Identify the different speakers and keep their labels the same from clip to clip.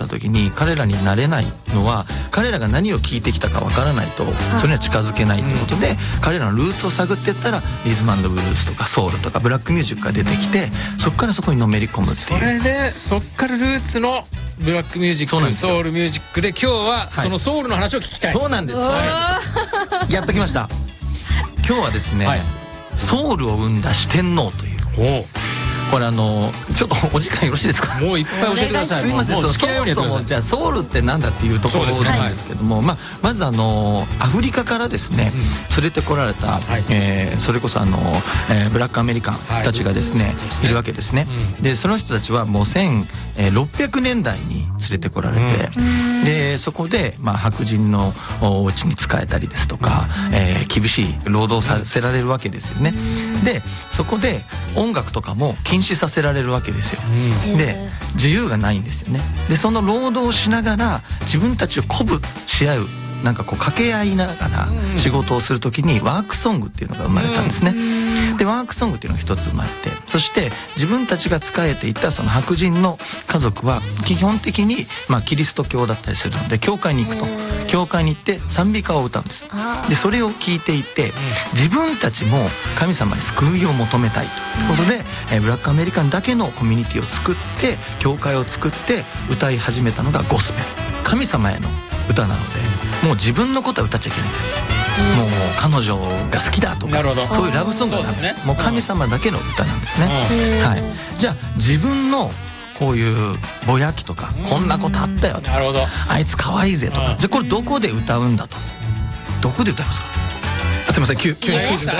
Speaker 1: 時に彼らになれないのは、彼らが何を聞いてきたかわからないとそれには近づけないってことで、彼らのルーツを探っていったらリズム&ブルースとかソウルとかブラックミュージックが出てきて、そこからそこにのめり込むっていう。
Speaker 2: それでそっからルーツのブラックミュージック、ソウルミュージックで今日はそのソウルの話を聞きたい。
Speaker 1: そうなんです。やっときました。今日はですね、ソウルを生んだ四天王という、これちょっとお時間よろしいですか。
Speaker 2: もういっぱい教えてください。
Speaker 1: すいません。そもじゃあソウルってなんだっていうところなんですけども、まずアフリカからですね、連れてこられた、それこそブラックアメリカンたちがですね、いるわけですね。でその人たちはもう1600年代に連れてこられて、でそこで白人のお家に仕えたりですとか、厳しい労働させられるわけですよね。でそこで音楽とかも禁止させられるわけですよ。で自由がないんですよね。でその労働をしながら自分たちを鼓舞し合う、なんかこう掛け合いながら仕事をするときにワークソングっていうのが生まれたんですね。でワークソングっていうのが一つ生まれて、そして自分たちが仕えていたその白人の家族は基本的にキリスト教だったりするので、教会に行くと、教会に行って賛美歌を歌うんです。でそれを聞いていて、自分たちも神様に救いを求めたいということで、ブラックアメリカンだけのコミュニティを作って、教会を作って歌い始めたのがゴスペル、神様への歌なので、もう自分のことは歌っちゃいけないんですよ。もう彼女が好きだとか、そういうラブソングなんです。もう神様だけの歌なんですね。はい。じゃあ自分のこういうぼやきとか、こんなことあったよとか、あいつ可愛いぜとか、じゃあこれどこで歌うんだと、どこで歌いますか。すみません、急に
Speaker 3: ピ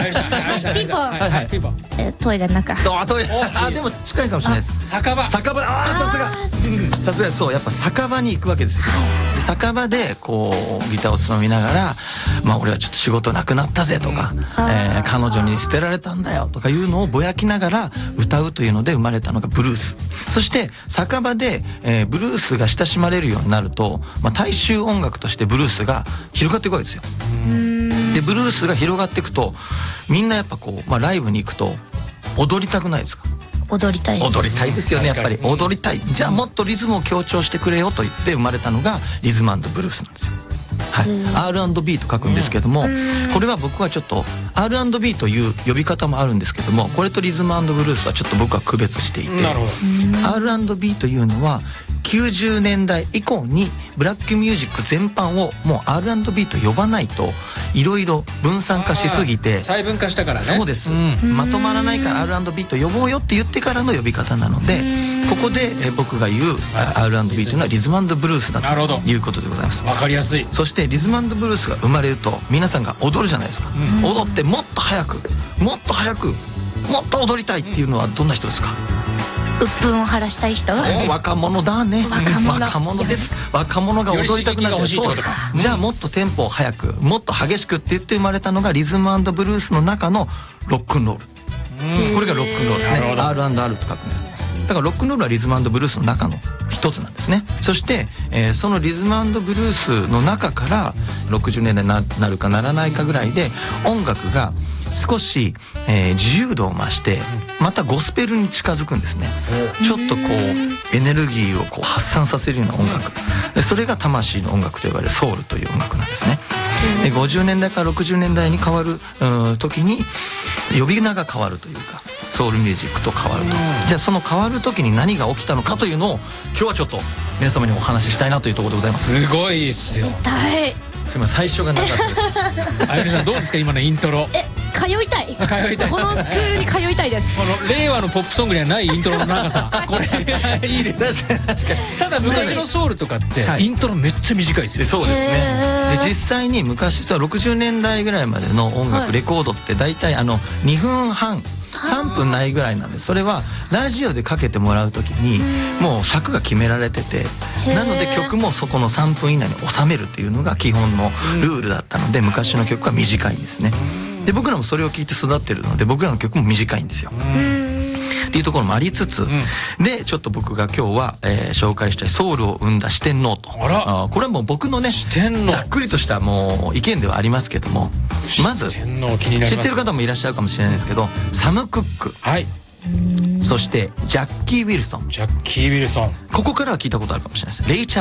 Speaker 3: トイレの中。
Speaker 1: でも近いかもしれないです。酒場。さすが。そう、やっぱ酒場に行くわけですよ。で酒場でこうギターをつまみながら、俺はちょっと仕事なくなったぜとか、彼女に捨てられたんだよとかいうのをぼやきながら歌うというので生まれたのがブルース。そして酒場で、ブルースが親しまれるようになると、大衆音楽としてブルースが広がっていくわけですよ。でブルースが広がっていくと、みんなやっぱこう、ライブに行くと踊りたくないですか。
Speaker 3: 踊りたいです。
Speaker 1: 踊りたいですよね、やっぱり。踊りたい。じゃあもっとリズムを強調してくれよと言って生まれたのがリズム&ブルースなんですよ。はい、R&B と書くんですけども、これは僕はちょっと R&B という呼び方もあるんですけども、これとリズム&ブルースはちょっと僕は区別していて、R&B というのは90年代以降にブラックミュージック全般をもう R&B と呼ばないと、いろいろ分散化しすぎて
Speaker 2: 細分化したからね。
Speaker 1: そうです、まとまらないから R&B と呼ぼうよって言ってからの呼び方なので、ここで僕が言う R&B というのはリズム&ブルースだということでございます。
Speaker 2: わかりやすい。
Speaker 1: そしてリズム&ブルースが生まれると皆さんが踊るじゃないですか。踊ってもっと早くもっと早くもっと踊りたいっていうのはどんな人ですか。
Speaker 3: 鬱憤を晴らしたい人。
Speaker 1: そう、若者だね。若者です。若者が踊りたくなる。じゃあもっとテンポを速くもっと激しくって言って生まれたのがリズム&ブルースの中のロックンロール。これがロックンロールですね。R&R と書くんです。だからロックンロールはリズム&ブルースの中の一つなんですね。そして、そのリズム&ブルースの中から60年代になるかならないかぐらいで音楽が少し、自由度を増してまたゴスペルに近づくんですね。ちょっとこうエネルギーをこう発散させるような音楽、それが魂の音楽と呼ばれるソウルという音楽なんですね。で50年代から60年代に変わる時に呼び名が変わるというか、ソウルミュージックと変わると。じゃあその変わる時に何が起きたのかというのを今日はちょっと皆様にお話ししたいなというところでございます。
Speaker 2: すごいですよ。
Speaker 3: 知りたい。
Speaker 1: すみません、最初が長かったです。
Speaker 2: あゆみさんどうですか、今のイントロ。
Speaker 3: 通いたい。このスクールに通いたいです。
Speaker 2: この令和のポップソングにはないイントロの長さ。これいいです。確かに。ただ昔のソウルとかってイントロめっちゃ短いですよ。
Speaker 1: そうですね。で実際に昔60年代ぐらいまでの音楽、レコードって大体2分半3分ないぐらいなんです。それはラジオでかけてもらうときにもう尺が決められてて、なので曲もそこの3分以内に収めるっていうのが基本のルールだったので、昔の曲は短いんですね。で僕らもそれを聞いて育ってるので、僕らの曲も短いんですよ。っていうところもありつつ、でちょっと僕が今日は、紹介したいソウルを生んだ四天王と。これはもう僕のねざっくりとしたもう意見ではありますけども、まず知ってる方もいらっしゃるかもしれないですけど、サム・クック、そしてジャッキー・ウィルソン。
Speaker 2: ジャッキー・ウィルソン、
Speaker 1: ここからは聞いたことあるかもしれないです。レイチャー